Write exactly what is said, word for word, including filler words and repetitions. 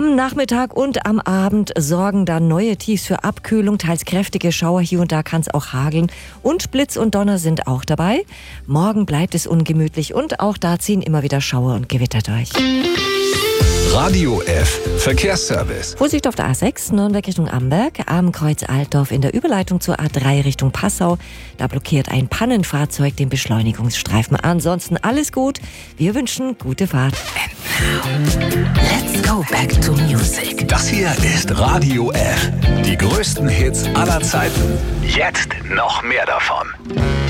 Am Nachmittag und am Abend sorgen dann neue Tiefs für Abkühlung, teils kräftige Schauer. Hier und da kann es auch hageln. Und Blitz und Donner sind auch dabei. Morgen bleibt es ungemütlich und auch da ziehen immer wieder Schauer und Gewitter durch. Radio F. Verkehrsservice. Vorsicht auf der A sechs, Nürnberg Richtung Amberg, am Kreuz Altdorf in der Überleitung zur A drei Richtung Passau. Da blockiert ein Pannenfahrzeug den Beschleunigungsstreifen. Ansonsten alles gut. Wir wünschen gute Fahrt. And now, let's go back to music. Das hier ist Radio F. Die größten Hits aller Zeiten. Jetzt noch mehr davon.